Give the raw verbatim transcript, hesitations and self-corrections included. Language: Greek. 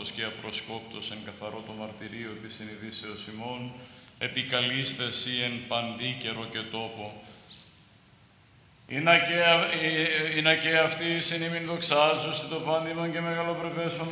απρόσκοπτος και απροσκόπτος εν καθαρό το μαρτυρίο της συνειδήσεως ημών, επικαλείστε εσύ εν παντή καιρό και τόπο. Είναι και, ε, είναι και αυτοί συνήμην δοξάζουσι το πάντιμον και μεγαλοπρεπέσον